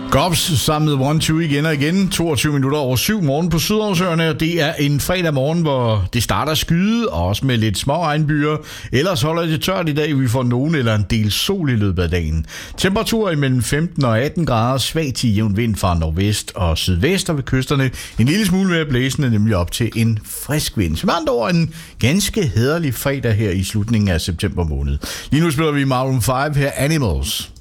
Gobs sammen med 1-2 igen og igen. 22 minutter over 7 morgen på Sydhavsøerne. Det er en fredag morgen, hvor det starter at skyde, og også med lidt små regnbyer. Ellers holder det tørt i dag. Vi får nogen eller en del sol i løbet af dagen. Temperaturer imellem 15 og 18 grader. Svag til jævn vind fra nordvest og sydvest, og ved kysterne en lille smule mere blæsende, nemlig op til en frisk vind. Som andre ord en ganske hæderlig fredag her i slutningen af september måned. Lige nu spiller vi Maroon 5 her, Animals.